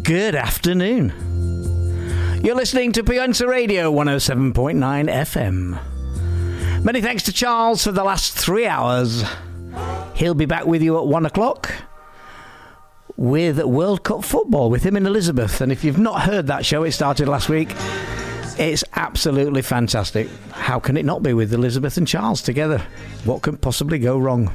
Good afternoon. You're listening to Pienza Radio 107.9 FM. Many thanks to Charles for the last 3 hours. He'll be back with you at 1 o'clock with World Cup football with him and Elizabeth. And if you've not heard that show, it started last week. It's absolutely fantastic. How can it not be with Elizabeth and Charles together? What can possibly go wrong?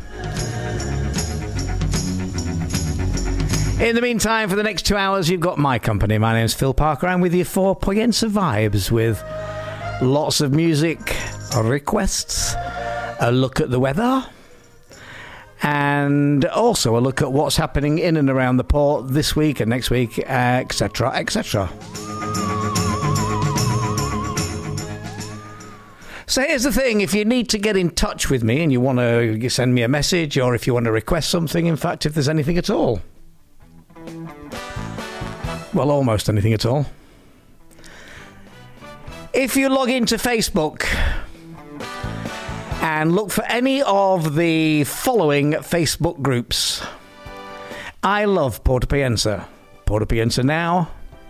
In the meantime, for the next 2 hours, you've got my company. My name's Phil Parker. I'm with you for Pienza Vibes with lots of music, requests, a look at the weather, and also a look at what's happening in and around the port this week and next week, etc., etc. So here's the thing, if you need to get in touch with me and you want to send me a message, or if you want to request something, in fact, if there's anything at all, well, almost anything at all. If you log into Facebook and look for any of the following Facebook groups: I Love Puerto Pienza, Puerto Pienza Now,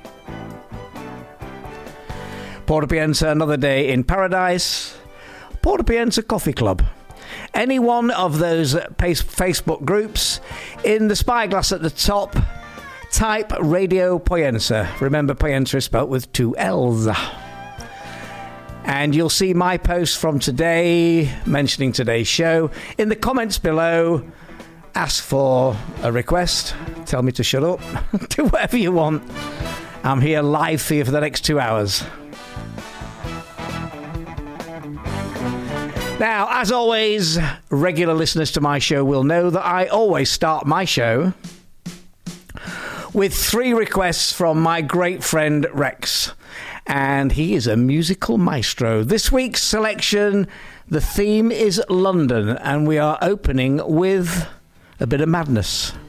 Puerto Pienza Another Day in Paradise, Puerto Pienza Coffee Club. Any one of those Facebook groups, in the spyglass at the top, type Radio Pienza. Remember, Pienza is spelt with 2 L's. And you'll see my post from today, mentioning today's show. In the comments below, ask for a request. Tell me to shut up. Do whatever you want. I'm here live for you for the next 2 hours. Now, as always, regular listeners to my show will know that I always start my show with 3 requests from my great friend Rex. And he is a musical maestro. This week's selection, the theme is London, and we are opening with a bit of madness.